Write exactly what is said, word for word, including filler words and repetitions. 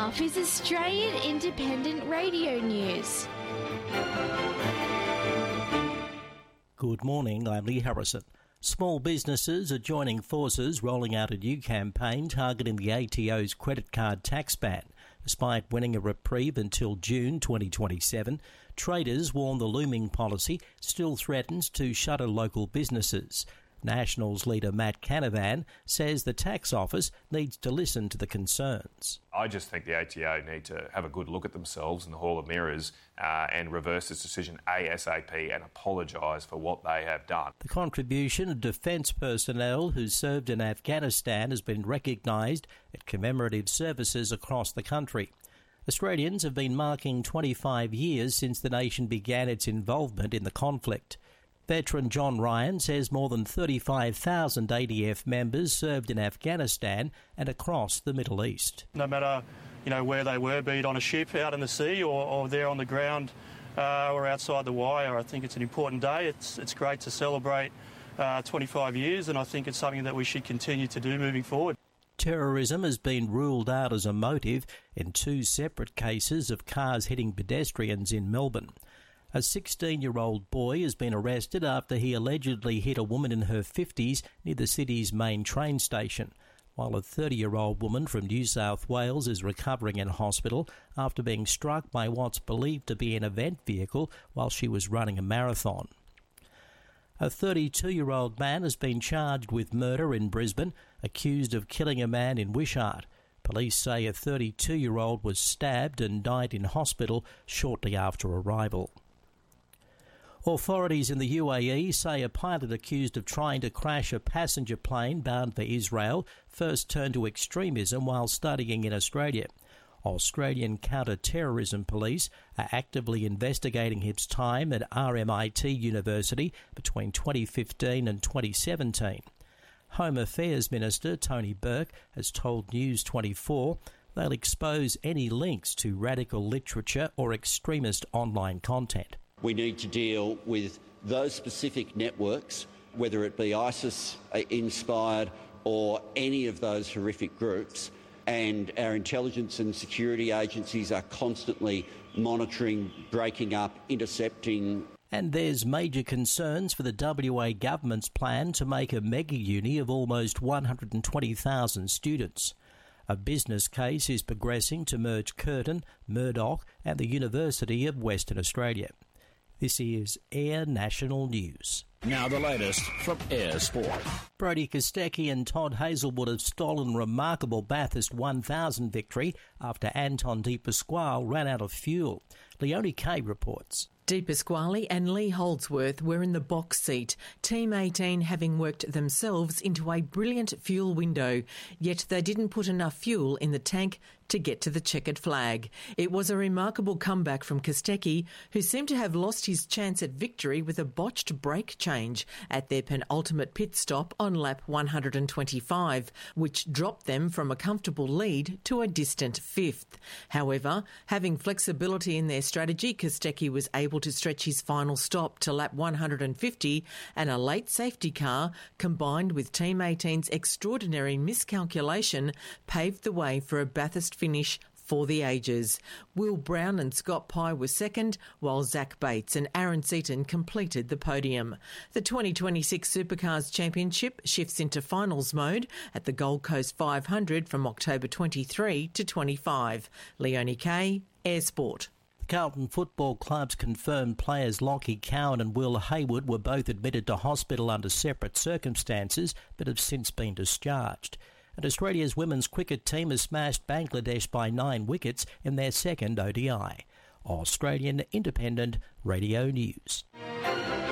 half is Australian Independent Radio News. Good morning, I'm Lee Harrison. Small businesses are joining forces, rolling out a new campaign targeting the A T O's credit card tax ban. Despite winning a reprieve until June twenty twenty-seven, traders warn the looming policy still threatens to shutter local businesses. Nationals leader Matt Canavan says the tax office needs to listen to the concerns. I just think the A T O need to have a good look at themselves in the Hall of Mirrors uh, and reverse this decision ASAP and apologise for what they have done. The contribution of defence personnel who served in Afghanistan has been recognised at commemorative services across the country. Australians have been marking twenty-five years since the nation began its involvement in the conflict. Veteran John Ryan says more than thirty-five thousand A D F members served in Afghanistan and across the Middle East. No matter, you know, where they were, be it on a ship out in the sea or, or there on the ground uh, or outside the wire, I think it's an important day. It's it's great to celebrate uh, twenty-five years, and I think it's something that we should continue to do moving forward. Terrorism has been ruled out as a motive in two separate cases of cars hitting pedestrians in Melbourne. A sixteen-year-old boy has been arrested after he allegedly hit a woman in her fifties near the city's main train station, while a thirty-year-old woman from New South Wales is recovering in hospital after being struck by what's believed to be an event vehicle while she was running a marathon. A thirty-two-year-old man has been charged with murder in Brisbane, accused of killing a man in Wishart. Police say a thirty-two-year-old was stabbed and died in hospital shortly after arrival. Authorities in the U A E say a pilot accused of trying to crash a passenger plane bound for Israel first turned to extremism while studying in Australia. Australian counter-terrorism police are actively investigating his time at R M I T University between twenty fifteen and twenty seventeen. Home Affairs Minister Tony Burke has told News twenty-four they'll expose any links to radical literature or extremist online content. We need to deal with those specific networks, whether it be ISIS-inspired or any of those horrific groups, and our intelligence and security agencies are constantly monitoring, breaking up, intercepting. And there's major concerns for the W A government's plan to make a mega-uni of almost one hundred twenty thousand students. A business case is progressing to merge Curtin, Murdoch and the University of Western Australia. This is Air National News. Now the latest from Air Sport. Brodie Kostecki and Todd Hazelwood have stolen a remarkable Bathurst one thousand victory after Anton De Pasquale ran out of fuel. Leonie Kay reports. De Pasquale and Lee Holdsworth were in the box seat, Team eighteen having worked themselves into a brilliant fuel window, yet they didn't put enough fuel in the tank to get to the checkered flag. It was a remarkable comeback from Kostecki, who seemed to have lost his chance at victory with a botched brake change at their penultimate pit stop on lap one hundred twenty-five, which dropped them from a comfortable lead to a distant fifth. However, having flexibility in their strategy, Kostecki was able to stretch his final stop to lap one hundred fifty, and a late safety car, combined with Team eighteen's extraordinary miscalculation, paved the way for a Bathurst finish for the ages. Will Brown and Scott Pye were second, while Zach Bates and Aaron Seaton completed the podium. The twenty twenty-six Supercars Championship shifts into finals mode at the Gold Coast five hundred from October twenty-third to twenty-fifth. Leonie Kay, Air Sport. Carlton Football Club's confirmed players Lockie Cowan and Will Hayward were both admitted to hospital under separate circumstances but have since been discharged. And Australia's women's cricket team has smashed Bangladesh by nine wickets in their second O D I. Australian Independent Radio News.